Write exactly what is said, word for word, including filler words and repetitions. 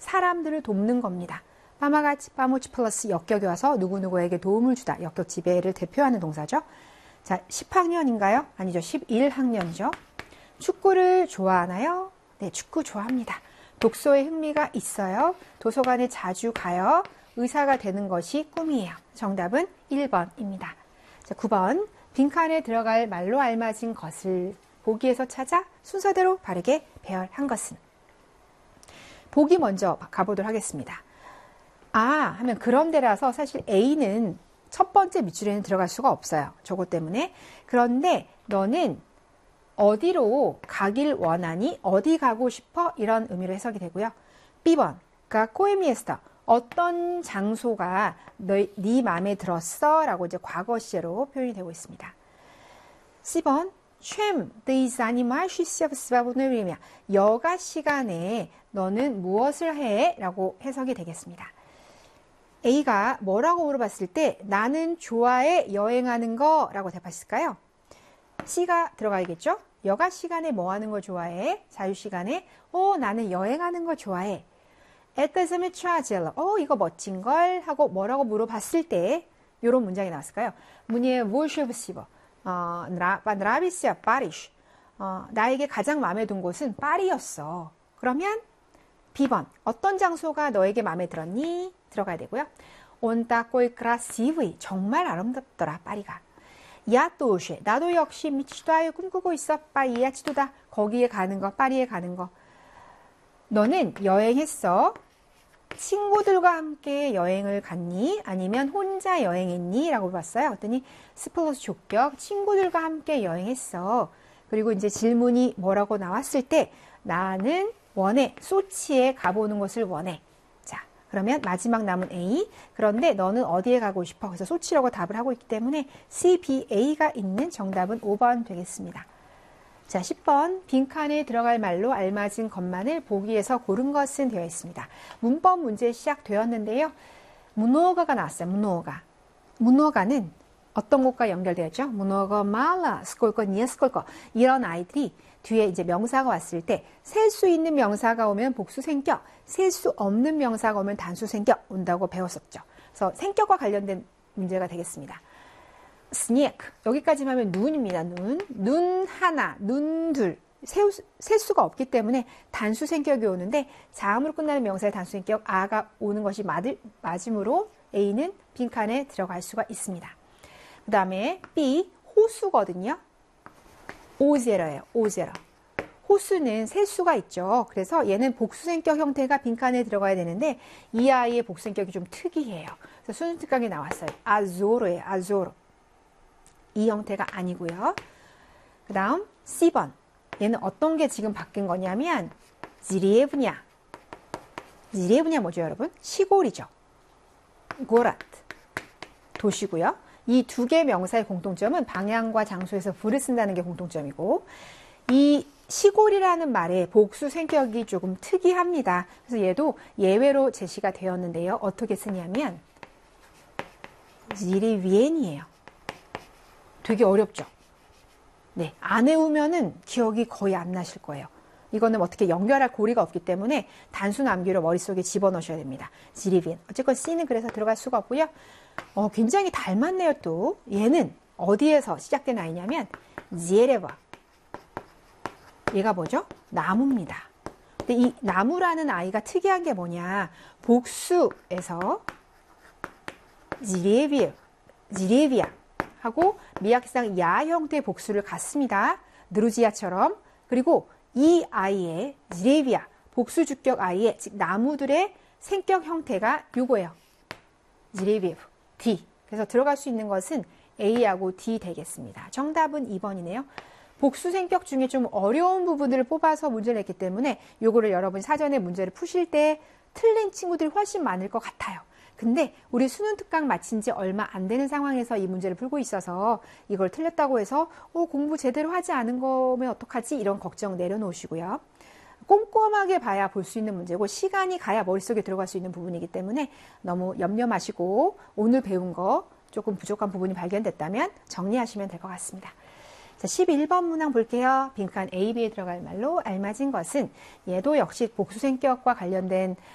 사람들을 돕는 겁니다. 파마가치, 파모치 플러스 역격이 와서 누구누구에게 도움을 주다. 역격 지배를 대표하는 동사죠. 자, 십 학년인가요? 아니죠. 십일 학년이죠. 축구를 좋아하나요? 네, 축구 좋아합니다. 독서에 흥미가 있어요. 도서관에 자주 가요. 의사가 되는 것이 꿈이에요. 정답은 일 번입니다. 자, 구 번. 빈칸에 들어갈 말로 알맞은 것을 보기에서 찾아 순서대로 바르게 배열한 것은. 보기 먼저 가보도록 하겠습니다. 아 하면 그런데라서 사실 A는 첫 번째 밑줄에는 들어갈 수가 없어요. 저거 때문에. 그런데 너는 어디로 가길 원하니? 어디 가고 싶어? 이런 의미로 해석이 되고요. 비 번. 가코에미에스타. 어떤 장소가 너, 네 마음에 들었어? 라고 이제 과거 시제로 표현이 되고 있습니다. 십 번. 쉔, des animaux servent 여가 시간에 너는 무엇을 해? 라고 해석이 되겠습니다. A가 뭐라고 물어봤을 때 나는 좋아해 여행하는 거 라고 대답했을까요? C가 들어가야겠죠? 여가 시간에 뭐 하는 거 좋아해? 자유 시간에 어 나는 여행하는 거 좋아해. 에트즈메 트라젤러 어 이거 멋진 걸 하고 뭐라고 물어봤을 때 이런 문장이 나왔을까요? 문예 무엇이브시버 어 나비스야 파리시 어 나에게 가장 마음에 든 곳은 파리였어. 그러면 비 번 어떤 장소가 너에게 마음에 들었니? 들어가야 되고요. 온따꼬이 크라시브이 정말 아름답더라 파리가. 야또쉐 나도 역시 미치도아유 꿈꾸고 있어 파리야 치도다 거기에 가는 거 파리에 가는 거. 너는 여행했어? 친구들과 함께 여행을 갔니? 아니면 혼자 여행했니? 라고 봤어요. 그랬더니 스플러스 족격 친구들과 함께 여행했어. 그리고 이제 질문이 뭐라고 나왔을 때 나는 원해 소치에 가보는 것을 원해. 자 그러면 마지막 남은 A. 그런데 너는 어디에 가고 싶어? 그래서 소치라고 답을 하고 있기 때문에 C, B, A가 있는 정답은 오 번 되겠습니다. 자, 십 번 빈칸에 들어갈 말로 알맞은 것만을 보기에서 고른 것은 되어 있습니다. 문법 문제 시작되었는데요. 문어가가 나왔어요. 문어가. 문어가는 어떤 것과 연결되어 있죠? 문어가 말라, 스콜거, 니에스콜거 이런 아이들이 뒤에 이제 명사가 왔을 때 셀 수 있는 명사가 오면 복수 생격, 셀 수 없는 명사가 오면 단수 생격 온다고 배웠었죠. 그래서 생격과 관련된 문제가 되겠습니다. 스니크 여기까지만 하면 눈입니다. 눈, 눈 하나, 눈 둘, 셀 수가 없기 때문에 단수 생격이 오는데 자음으로 끝나는 명사의 단수 생격 아가 오는 것이 맞을, 맞음으로 A는 빈칸에 들어갈 수가 있습니다. 그 다음에 B 호수거든요. 오제러예요. 오제러. 호수는 셀 수가 있죠. 그래서 얘는 복수생격 형태가 빈칸에 들어가야 되는데 이 아이의 복수생격이 좀 특이해요. 그래서 수능 특강에 나왔어요. 아조로예요. 아조로. 이 형태가 아니고요. 그 다음 씨 번. 얘는 어떤 게 지금 바뀐 거냐면 지리에브냐. 지리에브냐 뭐죠 여러분? 시골이죠. 고라트. 도시고요. 이 두 개 명사의 공통점은 방향과 장소에서 불을 쓴다는 게 공통점이고 이 시골이라는 말의 복수 생격이 조금 특이합니다. 그래서 얘도 예외로 제시가 되었는데요. 어떻게 쓰냐면 지리위엔이에요. 되게 어렵죠. 네, 안 외우면은 기억이 거의 안 나실 거예요. 이거는 어떻게 연결할 고리가 없기 때문에 단순 암기로 머릿속에 집어넣으셔야 됩니다. 지리비엔. 어쨌건 C는 그래서 들어갈 수가 없고요. 어, 굉장히 닮았네요 또. 얘는 어디에서 시작된 아이냐면 지에레바. 얘가 뭐죠? 나무입니다. 근데 이 나무라는 아이가 특이한 게 뭐냐. 복수에서 지리에비에, 지리에비아 하고 미약상 야 형태의 복수를 갖습니다. 느루지아처럼. 그리고 이 아이의 지레비아 복수 주격 아이의 즉 나무들의 생격 형태가 요거예요. 지레비에프 D. 그래서 들어갈 수 있는 것은 A하고 D 되겠습니다. 정답은 이 번이네요. 복수 생격 중에 좀 어려운 부분들을 뽑아서 문제를 냈기 때문에 요거를 여러분 사전에 문제를 푸실 때 틀린 친구들이 훨씬 많을 것 같아요. 근데 우리 수능 특강 마친 지 얼마 안 되는 상황에서 이 문제를 풀고 있어서 이걸 틀렸다고 해서 어, 공부 제대로 하지 않은 거면 어떡하지? 이런 걱정 내려놓으시고요. 꼼꼼하게 봐야 볼 수 있는 문제고 시간이 가야 머릿속에 들어갈 수 있는 부분이기 때문에 너무 염려 마시고 오늘 배운 거 조금 부족한 부분이 발견됐다면 정리하시면 될 것 같습니다. 자, 십일 번 문항 볼게요. 빈칸 A, B에 들어갈 말로 알맞은 것은 얘도 역시 복수생격과 관련된